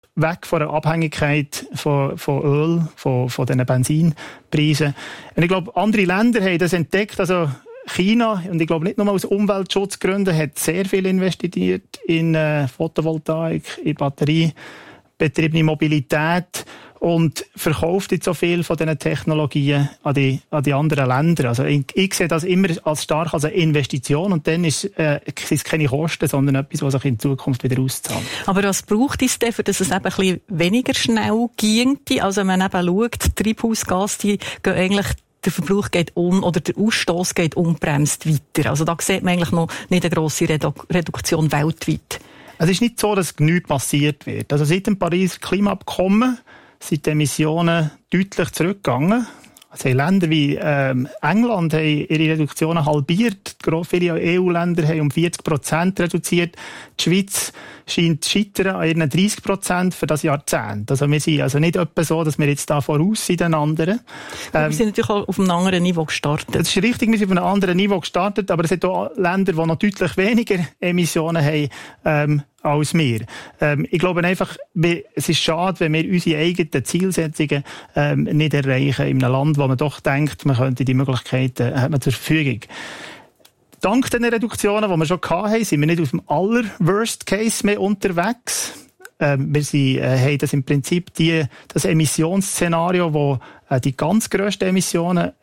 weg von der Abhängigkeit von Öl, von diesen Benzinpreisen. Und ich glaube, andere Länder haben das entdeckt, also China, und ich glaube nicht nur aus Umweltschutzgründen, hat sehr viel investiert in Photovoltaik, in batteriebetriebene Mobilität und verkauft jetzt so viel von diesen Technologien an die anderen Länder. Also ich sehe das immer als stark als eine Investition und dann ist es keine Kosten, sondern etwas, was sich in Zukunft wieder auszahlt. Aber was braucht es denn, dass es eben ein bisschen weniger schnell ginge? Also wenn man eben schaut, Treibhausgase, die gehen eigentlich, der Verbrauch geht oder der Ausstoß geht unbremst weiter. Also da sieht man eigentlich noch nicht eine grosse Reduktion weltweit. Es ist nicht so, dass nichts passiert wird. Also seit dem Pariser Klimaabkommen sind die Emissionen deutlich zurückgegangen. Also Länder wie England haben ihre Reduktionen halbiert. Viele EU-Länder haben um 40% reduziert. Die Schweiz scheint zu scheitern an ihren 30% für das Jahrzehnt. Also wir sind also nicht etwa so, dass wir jetzt da voraus sind den anderen. Wir sind natürlich auch auf einem anderen Niveau gestartet. Das ist richtig, wir sind auf einem anderen Niveau gestartet, aber es gibt auch Länder, die noch deutlich weniger Emissionen haben als wir. Ich glaube einfach, es ist schade, wenn wir unsere eigenen Zielsetzungen nicht erreichen in einem Land, wo man doch denkt, man könnte die Möglichkeiten hat man zur Verfügung. Dank den Reduktionen, die wir schon hatten, sind wir nicht auf dem aller-Worst Case mehr unterwegs. Wir haben das im Prinzip das Emissionsszenario, wo die ganz grössten Emissionen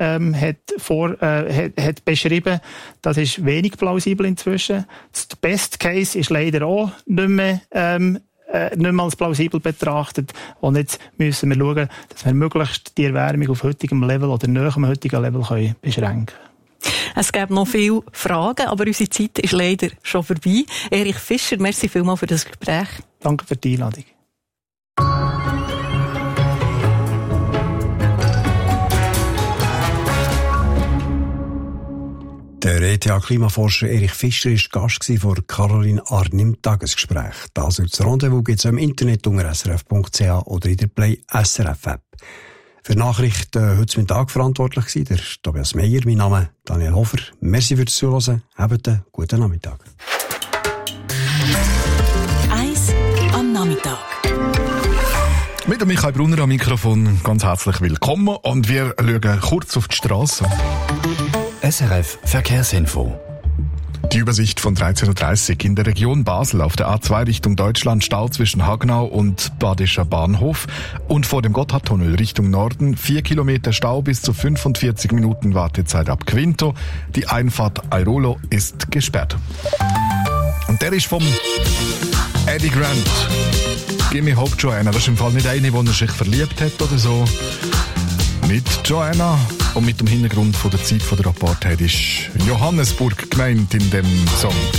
hat beschrieben. Das ist wenig plausibel inzwischen. Der Best Case ist leider auch nicht mehr als plausibel betrachtet. Und jetzt müssen wir schauen, dass wir möglichst die Erwärmung auf heutigem Level oder näher am heutigen Level beschränken können. Es gibt noch viele Fragen, aber unsere Zeit ist leider schon vorbei. Erich Fischer, merci vielmals für das Gespräch. Danke für die Einladung. Der ETH-Klimaforscher Erich Fischer war Gast von Caroline Arn im Tagesgespräch. Das Rendezvous gibt es im Internet unter srf.ch oder in der Play SRF-App. Für die Nachrichten heute Mittag verantwortlich war der Tobias Meyer, mein Name Daniel Hofer. Merci fürs Zuhören. Habt einen guten Nachmittag. 1 am Nachmittag. Mit Michael Brunner am Mikrofon ganz herzlich willkommen und wir schauen kurz auf die Straße. SRF Verkehrsinfo. Die Übersicht von 13.30 Uhr. In der Region Basel auf der A2 Richtung Deutschland Stau zwischen Hagenau und Badischer Bahnhof und vor dem Gotthardtunnel Richtung Norden 4 Kilometer Stau bis zu 45 Minuten Wartezeit ab Quinto. Die Einfahrt Airolo ist gesperrt. Und der ist vom Eddie Grant. Gimme Hope Joanna. Das ist im Fall nicht eine, die er sich verliebt hat oder so. Mit Joanna und mit dem Hintergrund von der Zeit von der Apartheid ist Johannesburg gemeint in dem Song.